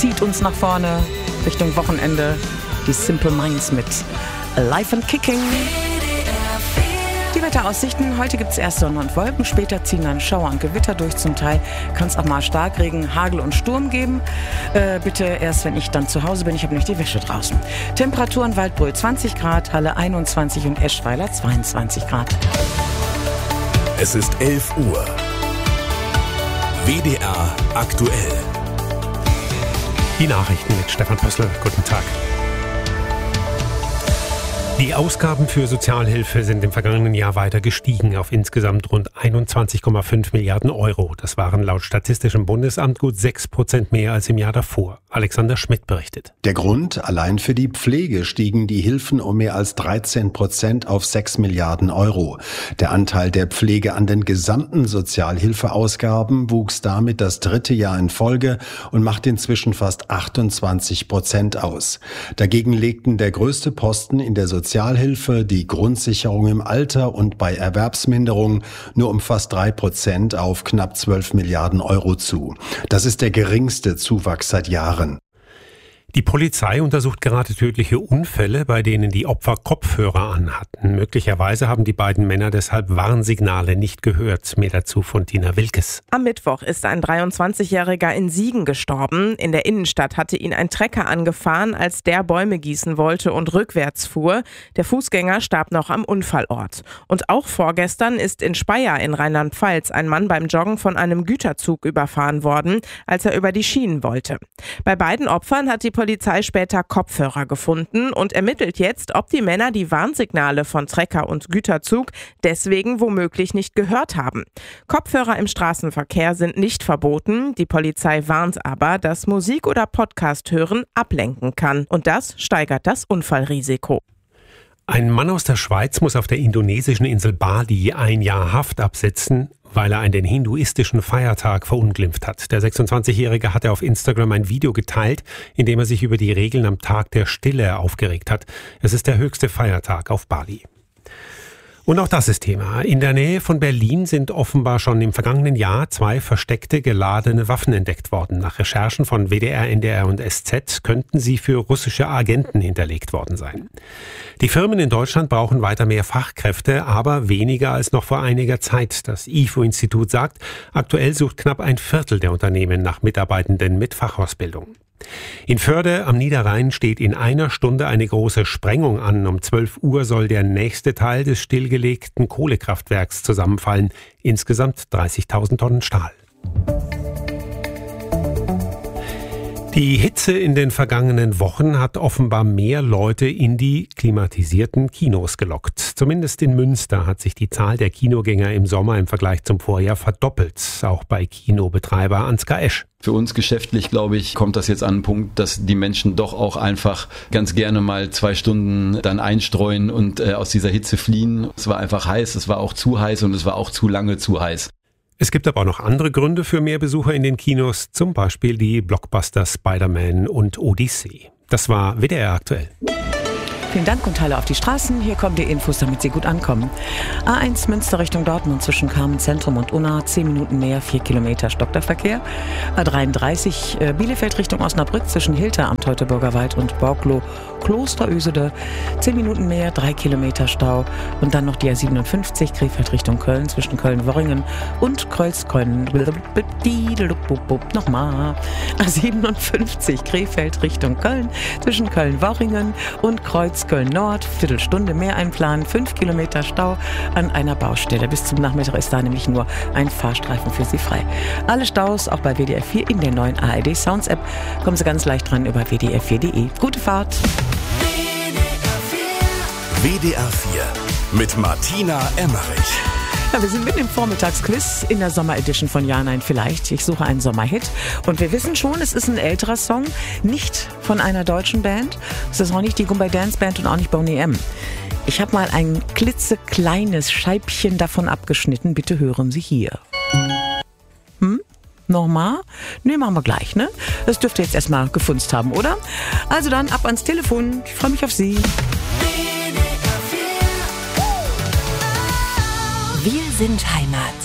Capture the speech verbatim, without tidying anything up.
zieht uns nach vorne Richtung Wochenende. Die Simple Minds mit Alive and Kicking. Die Wetteraussichten: Heute gibt es erst Sonne und Wolken, später ziehen dann Schauer und Gewitter durch. Zum Teil kann es auch mal Starkregen, Hagel und Sturm geben. Äh, bitte erst, wenn ich dann zu Hause bin. Ich habe nämlich die Wäsche draußen. Temperaturen: Waldbröl zwanzig Grad, Halle einundzwanzig und Eschweiler zweiundzwanzig Grad. Es ist elf Uhr. W D R aktuell. Die Nachrichten mit Stefan Pössl. Guten Tag. Die Ausgaben für Sozialhilfe sind im vergangenen Jahr weiter gestiegen auf insgesamt rund einundzwanzig Komma fünf Milliarden Euro. Das waren laut Statistischem Bundesamt gut sechs Prozent mehr als im Jahr davor. Alexander Schmidt berichtet. Der Grund: Allein für die Pflege stiegen die Hilfen um mehr als dreizehn Prozent auf sechs Milliarden Euro. Der Anteil der Pflege an den gesamten Sozialhilfeausgaben wuchs damit das dritte Jahr in Folge und macht inzwischen fast achtundzwanzig Prozent aus. Dagegen legten der größte Posten in der Sozialhilfe Sozialhilfe, die Grundsicherung im Alter und bei Erwerbsminderung nur um fast drei Prozent auf knapp zwölf Milliarden Euro zu. Das ist der geringste Zuwachs seit Jahren. Die Polizei untersucht gerade tödliche Unfälle, bei denen die Opfer Kopfhörer anhatten. Möglicherweise haben die beiden Männer deshalb Warnsignale nicht gehört. Mehr dazu von Tina Wilkes. Am Mittwoch ist ein dreiundzwanzigjähriger in Siegen gestorben. In der Innenstadt hatte ihn ein Trecker angefahren, als der Bäume gießen wollte und rückwärts fuhr. Der Fußgänger starb noch am Unfallort. Und auch vorgestern ist in Speyer in Rheinland-Pfalz ein Mann beim Joggen von einem Güterzug überfahren worden, als er über die Schienen wollte. Bei beiden Opfern hat die Polizei Polizei später Kopfhörer gefunden und ermittelt jetzt, ob die Männer die Warnsignale von Trecker und Güterzug deswegen womöglich nicht gehört haben. Kopfhörer im Straßenverkehr sind nicht verboten. Die Polizei warnt aber, dass Musik oder Podcast hören ablenken kann. Und das steigert das Unfallrisiko. Ein Mann aus der Schweiz muss auf der indonesischen Insel Bali ein Jahr Haft absitzen, weil er einen hinduistischen Feiertag verunglimpft hat. Der sechsundzwanzigjährige hatte auf Instagram ein Video geteilt, in dem er sich über die Regeln am Tag der Stille aufgeregt hat. Es ist der höchste Feiertag auf Bali. Und auch das ist Thema. In der Nähe von Berlin sind offenbar schon im vergangenen Jahr zwei versteckte geladene Waffen entdeckt worden. Nach Recherchen von W D R, N D R und S Z könnten sie für russische Agenten hinterlegt worden sein. Die Firmen in Deutschland brauchen weiter mehr Fachkräfte, aber weniger als noch vor einiger Zeit. Das I F O-Institut sagt, aktuell sucht knapp ein Viertel der Unternehmen nach Mitarbeitenden mit Fachausbildung. In Förde am Niederrhein steht in einer Stunde eine große Sprengung an. Um zwölf Uhr soll der nächste Teil des stillgelegten Kohlekraftwerks zusammenfallen. Insgesamt dreißigtausend Tonnen Stahl. Die Hitze in den vergangenen Wochen hat offenbar mehr Leute in die klimatisierten Kinos gelockt. Zumindest in Münster hat sich die Zahl der Kinogänger im Sommer im Vergleich zum Vorjahr verdoppelt. Auch bei Kinobetreiber Ansgar Esch. Für uns geschäftlich, glaube ich, kommt das jetzt an einen Punkt, dass die Menschen doch auch einfach ganz gerne mal zwei Stunden dann einstreuen und äh, aus dieser Hitze fliehen. Es war einfach heiß, es war auch zu heiß und es war auch zu lange zu heiß. Es gibt aber auch noch andere Gründe für mehr Besucher in den Kinos, zum Beispiel die Blockbuster Spider-Man und Odyssey. Das war W D R aktuell. Vielen Dank und Halle auf die Straßen. Hier kommen die Infos, damit Sie gut ankommen. A eins Münster Richtung Dortmund zwischen Carmen-Zentrum und Unna, zehn Minuten mehr, vier Kilometer Stockwerkverkehr. A dreiunddreißig äh, Bielefeld Richtung Osnabrück zwischen Hilter am Teutoburger Wald und Borglo Klosterösede, zehn Minuten mehr, drei Kilometer Stau. Und dann noch die A siebenundfünfzig Krefeld Richtung Köln zwischen Köln-Worringen und Kreuzköln. Nochmal. A siebenundfünfzig Krefeld Richtung Köln zwischen Köln-Worringen und Kreuz Köln-Nord, Viertelstunde mehr einplanen, fünf Kilometer Stau an einer Baustelle. Bis zum Nachmittag ist da nämlich nur ein Fahrstreifen für Sie frei. Alle Staus, auch bei W D R vier in der neuen A R D Sounds App, kommen Sie ganz leicht dran über w d r vier punkt de. Gute Fahrt! W D R vier mit Martina Emmerich. Ja, wir sind mitten im Vormittagsquiz in der Sommeredition von Ja, Nein, Vielleicht. Ich suche einen Sommerhit. Und wir wissen schon, es ist ein älterer Song, nicht von einer deutschen Band. Es ist auch nicht die Gumbay Dance Band und auch nicht Boney M. Ich habe mal ein klitzekleines Scheibchen davon abgeschnitten. Bitte hören Sie hier. Hm? Nochmal? Ne, machen wir gleich, ne? Das dürft ihr jetzt erstmal gefunzt haben, oder? Also dann ab ans Telefon. Ich freue mich auf Sie. Wir sind Heimat.